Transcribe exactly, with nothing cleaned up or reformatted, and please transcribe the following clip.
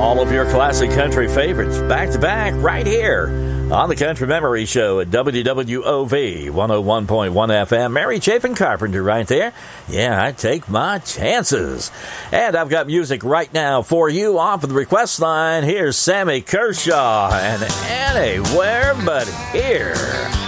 All of your classic country favorites back to back right here on the Country Memory Show at W W O V one oh one point one F M. Mary Chapin Carpenter right there. Yeah, I take my chances. And I've got music right now for you off of the request line. Here's Sammy Kershaw and Anywhere But Here.